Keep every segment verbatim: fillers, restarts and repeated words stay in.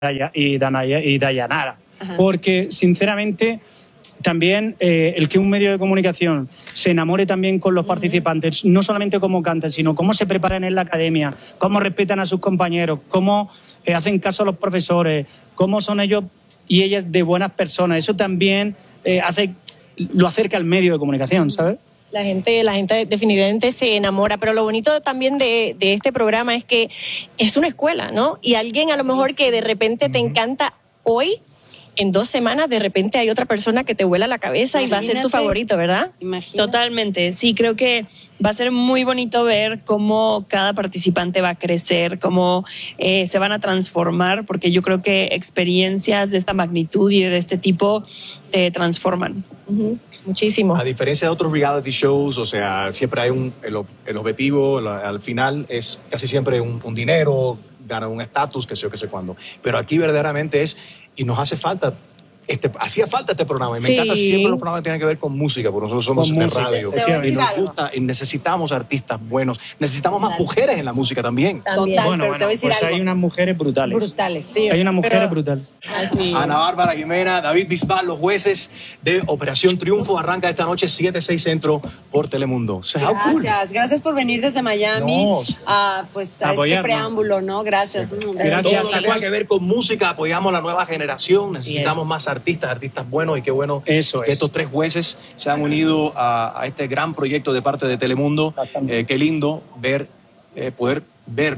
y, Danaya, y Dayanara. Ajá. Porque, sinceramente, también eh, el que un medio de comunicación se enamore también con los uh-huh. participantes, no solamente cómo cantan, sino cómo se preparan en la academia, cómo respetan a sus compañeros, cómo eh, hacen caso a los profesores, cómo son ellos y ellas de buenas personas. Eso también eh, hace, lo acerca al medio de comunicación, ¿sabes? La gente, la gente definitivamente se enamora, pero lo bonito también de, de este programa es que es una escuela, ¿no? Y alguien a lo mejor que de repente te encanta hoy, en dos semanas de repente hay otra persona que te vuela la cabeza. Imagínate, y va a ser tu favorito, ¿verdad? Imagínate. Totalmente, sí, creo que va a ser muy bonito ver cómo cada participante va a crecer, cómo eh, se van a transformar, porque yo creo que experiencias de esta magnitud y de este tipo te transforman. Uh-huh. Muchísimo. A diferencia de otros reality shows, o sea, siempre hay un, el, el objetivo, la, al final es casi siempre un, un dinero, ganar un estatus, que sé yo, que sé cuándo. Pero aquí verdaderamente es, y nos hace falta, este, hacía falta este programa. Y me sí. encanta siempre los programas que tienen que ver con música, porque nosotros somos de radio. Te, te y nos gusta, y necesitamos artistas buenos, necesitamos más Total. mujeres en la música también. Total, bueno, pero bueno, te voy a decir pues algo. hay unas mujeres brutales. Brutales, sí. Hay unas mujeres pero, brutales. Así. Ana Bárbara Jimena, David Bisbal, los jueces de Operación Triunfo, arranca esta noche siete, seis Centro por Telemundo. O sea, gracias, cool. gracias por venir desde Miami no, a, pues, a apoyar, este preámbulo, ¿no? Gracias. Sí. No, gracias. Todo lo que tenga que ver con música, apoyamos a la nueva generación, necesitamos yes. más artistas, artistas buenos, y qué bueno Eso que es. estos tres jueces se han unido a, a este gran proyecto de parte de Telemundo. Eh, qué lindo ver, eh, poder ver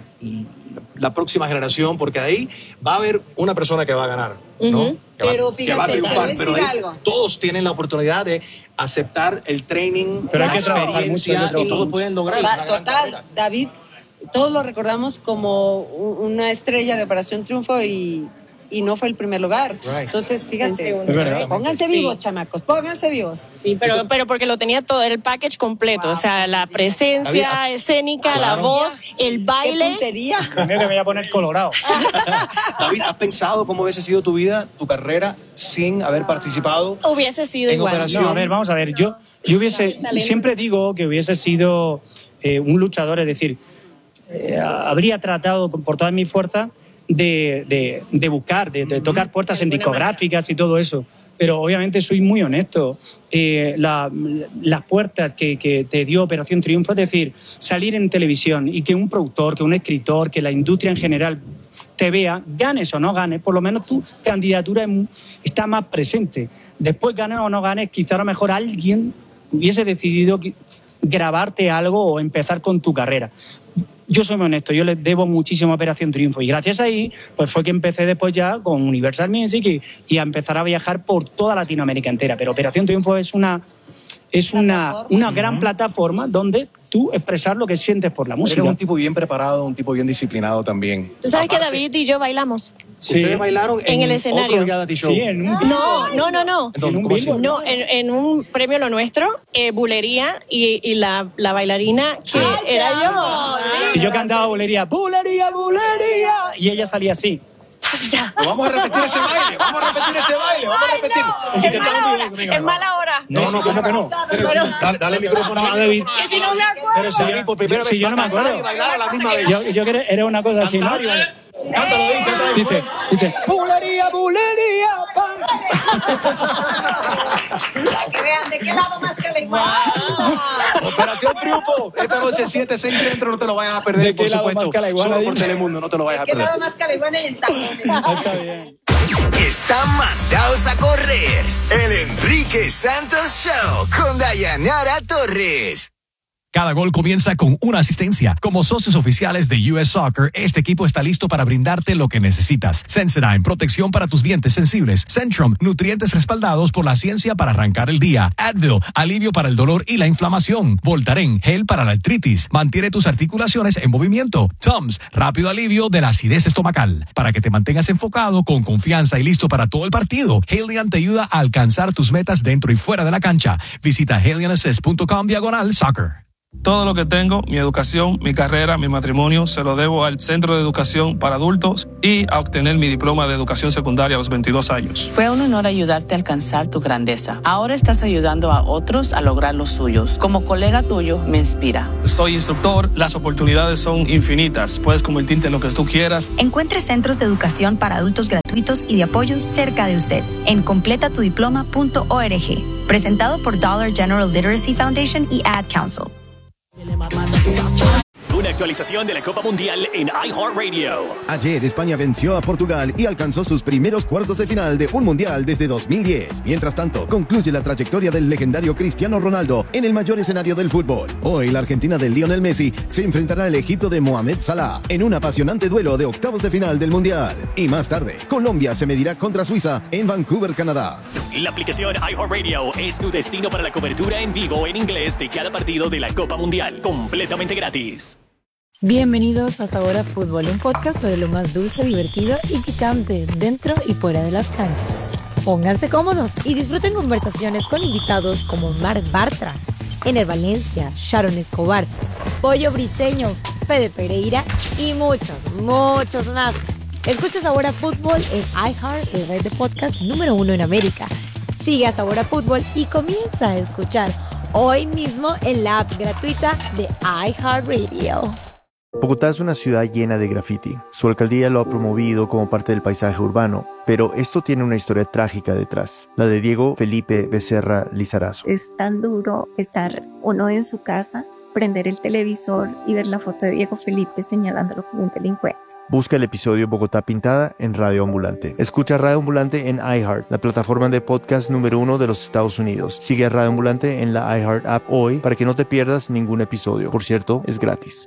la próxima generación, porque ahí va a haber una persona que va a ganar, ¿no? Uh-huh. Que va, pero fíjate, que va a triunfar, te voy a pero decir ahí algo. todos tienen la oportunidad de aceptar el training, pero la hay que experiencia, mucho, y todos pueden lograr sí, una gran total, carrera. David, todos lo recordamos como una estrella de Operación Triunfo y y no fue el primer lugar. Right. Entonces, fíjate, pónganse vivos, sí. chamacos, pónganse vivos. Sí, pero, pero porque lo tenía todo, el package completo, wow. o sea, la presencia David, escénica, claro. la voz, el baile. ¡Qué puntería! Creo que me voy a poner colorado. David, ¿has pensado cómo hubiese sido tu vida, tu carrera, sin haber participado? Hubiese sido en igual. Operación? No, a ver, vamos a ver, yo, yo hubiese, siempre digo que hubiese sido eh, un luchador, es decir, eh, habría tratado con, por toda mi fuerza De, de, de buscar, de, de tocar puertas en discográficas y todo eso. Pero obviamente soy muy honesto. Eh, la, las puertas que, que te dio Operación Triunfo, es decir, salir en televisión y que un productor, que un escritor, que la industria en general te vea, ganes o no ganes, por lo menos tu candidatura está más presente. Después, ganes o no ganes, quizá a lo mejor alguien hubiese decidido grabarte algo o empezar con tu carrera. Yo soy muy honesto, yo les debo muchísimo a Operación Triunfo y gracias a ahí pues fue que empecé después ya con Universal Music y, y a empezar a viajar por toda Latinoamérica entera. Pero Operación Triunfo es una, es una, una gran plataforma donde tú expresar lo que sientes por la música. Eres un tipo bien preparado, un tipo bien disciplinado también. Tú sabes Aparte, que David y yo bailamos. Sí. ¿Ustedes bailaron en, en el escenario? Otro reality show? Sí, en un No, no, no, no. ¿En un bingo? No, en, en un premio Lo Nuestro, eh, bulería y, y la, la bailarina que Ay, era yo. Y yo cantaba bulería, bulería, bulería, y ella salía así. Pues vamos a repetir ese baile, vamos a repetir ese baile, vamos a repetirlo. Es mala hora, es mala hora. No, no, ¿cómo que no? Pero, dale, dale el micrófono a David. Que si no me acuerdo. Pero si yo, por primera si vez yo no me acuerdo. Y bailar a la misma vez. Yo, yo quería, era una cosa así, ¿no? Cántalo, David, cántalo. Dice, dice, bulería, bulería, pam. Para que vean de qué lado más que la iguana. Operación Triunfo, esta noche siete, seis Centro, no te lo vayas a perder, ¿De por qué lado supuesto. más que la iguana, Solo por dice? Telemundo, no te lo vayas a ¿De qué perder. lado más que la iguana y en tacones? Está bien. Están mandados a correr. El Enrique Santos Show con Dayanara Torres. Cada gol comienza con una asistencia. Como socios oficiales de U S Soccer, este equipo está listo para brindarte lo que necesitas. Sensodyne, protección para tus dientes sensibles. Centrum, nutrientes respaldados por la ciencia para arrancar el día. Advil, alivio para el dolor y la inflamación. Voltaren, gel para la artritis. Mantiene tus articulaciones en movimiento. Tums, rápido alivio de la acidez estomacal. Para que te mantengas enfocado, con confianza y listo para todo el partido, Halion te ayuda a alcanzar tus metas dentro y fuera de la cancha. Visita halion assist punto com diagonal soccer. Todo lo que tengo, mi educación, mi carrera, mi matrimonio, se lo debo al Centro de Educación para Adultos y a obtener mi diploma de educación secundaria a los veintidós años. Fue un honor ayudarte a alcanzar tu grandeza. Ahora estás ayudando a otros a lograr los suyos. Como colega tuyo, me inspira. Soy instructor, las oportunidades son infinitas. Puedes convertirte en lo que tú quieras. Encuentre centros de educación para adultos gratuitos y de apoyo cerca de usted en completa tu diploma punto org. Presentado por Dollar General Literacy Foundation y Ad Council. Una actualización de la Copa Mundial en iHeartRadio. Ayer España venció a Portugal y alcanzó sus primeros cuartos de final de un mundial desde dos mil diez. Mientras tanto, concluye la trayectoria del legendario Cristiano Ronaldo en el mayor escenario del fútbol. Hoy la Argentina de Lionel Messi se enfrentará al Egipto de Mohamed Salah en un apasionante duelo de octavos de final del mundial. Y más tarde, Colombia se medirá contra Suiza en Vancouver, Canadá. La aplicación iHeartRadio es tu destino para la cobertura en vivo en inglés de cada partido de la Copa Mundial, completamente gratis. Bienvenidos a Sabor a Fútbol, un podcast sobre lo más dulce, divertido y picante dentro y fuera de las canchas. Pónganse cómodos y disfruten conversaciones con invitados como Marc Bartra, Ener Valencia, Sharon Escobar, Pollo Briseño, Fede Pereira y muchos, muchos más. Escucha Sabor a Fútbol en iHeart, el red de podcast número uno en América. Sigue a Sabor a Fútbol y comienza a escuchar hoy mismo en la app gratuita de iHeartRadio. Bogotá es una ciudad llena de graffiti. Su alcaldía lo ha promovido como parte del paisaje urbano, pero esto tiene una historia trágica detrás, la de Diego Felipe Becerra Lizarazo. Es tan duro estar uno en su casa, prender el televisor y ver la foto de Diego Felipe señalándolo como un delincuente. Busca el episodio Bogotá Pintada en Radio Ambulante. Escucha Radio Ambulante en iHeart, la plataforma de podcast número uno de los Estados Unidos. Sigue a Radio Ambulante en la iHeart app hoy para que no te pierdas ningún episodio. Por cierto, es gratis.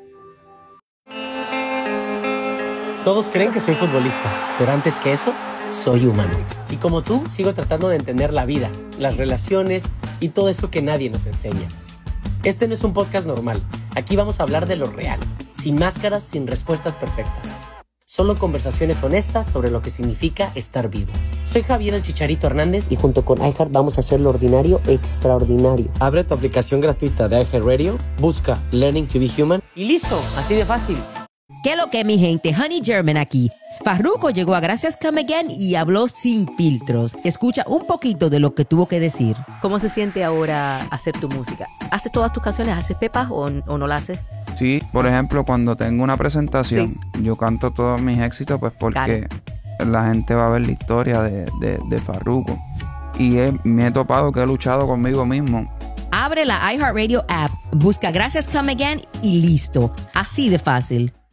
Todos creen que soy futbolista, pero antes que eso, soy humano. Y como tú, sigo tratando de entender la vida, las relaciones y todo eso que nadie nos enseña. Este no es un podcast normal. Aquí vamos a hablar de lo real, sin máscaras, sin respuestas perfectas. Solo conversaciones honestas sobre lo que significa estar vivo. Soy Javier el Chicharito Hernández y junto con iHeart vamos a hacer lo ordinario extraordinario. Abre tu aplicación gratuita de iHeartRadio, busca Learning to be Human y listo, así de fácil. ¿Qué lo que, mi gente? Honey German aquí. Farruko llegó a Gracias Come Again y habló sin filtros. Escucha un poquito de lo que tuvo que decir. ¿Cómo se siente ahora hacer tu música? ¿Haces todas tus canciones? ¿Haces pepas o, o no las haces? Sí, por ejemplo, cuando tengo una presentación, sí. yo canto todos mis éxitos pues porque claro. la gente va a ver la historia de, de, de Farruko. Y he, me he topado que he luchado conmigo mismo. Abre la iHeartRadio app, busca Gracias Come Again y listo. Así de fácil.